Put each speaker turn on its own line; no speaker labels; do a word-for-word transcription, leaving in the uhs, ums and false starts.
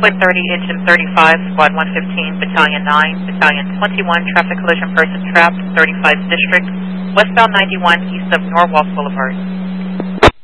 Point thirty, Engine thirty-five, Squad one fifteen, Battalion nine, Battalion twenty-one, Traffic Collision Person Trapped, thirty-five District, westbound ninety-one, east of Norwalk Boulevard.